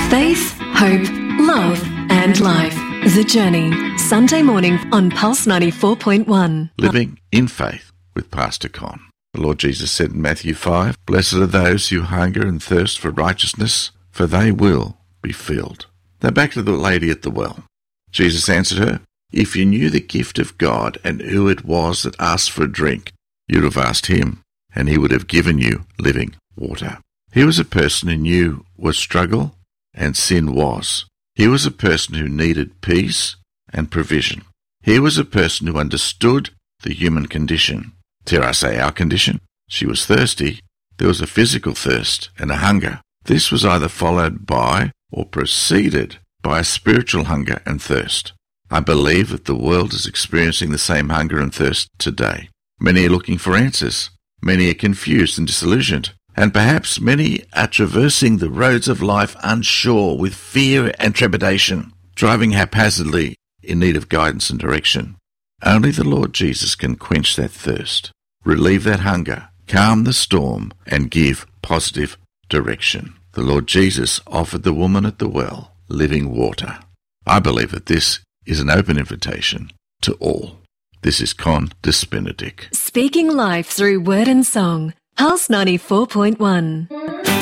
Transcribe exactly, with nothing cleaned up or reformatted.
Faith, hope, love and life. The Journey. Sunday morning on Pulse ninety-four point one. Living in Faith with Pastor Con. The Lord Jesus said in Matthew five, "Blessed are those who hunger and thirst for righteousness, for they will be filled." Now back to the lady at the well. Jesus answered her, "If you knew the gift of God and who it was that asked for a drink, you'd have asked him, and he would have given you living water." He was a person who knew what struggle and sin was. He was a person who needed peace and provision. He was a person who understood the human condition. Dare I say our condition? She was thirsty. There was a physical thirst and a hunger. This was either followed by or preceded by a spiritual hunger and thirst. I believe that the world is experiencing the same hunger and thirst today. Many are looking for answers. Many are confused and disillusioned. And perhaps many are traversing the roads of life unsure with fear and trepidation, driving haphazardly in need of guidance and direction. Only the Lord Jesus can quench that thirst, relieve that hunger, calm the storm, and give positive direction. The Lord Jesus offered the woman at the well living water. I believe that this is an open invitation to all. This is Con Despinadic. Speaking life through word and song. Pulse ninety-four point one.